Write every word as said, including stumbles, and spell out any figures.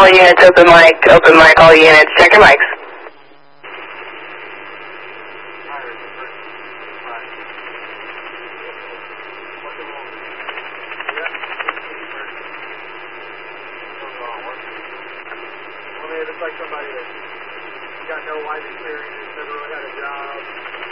all units, open mic, open mic, all units. Check your mics.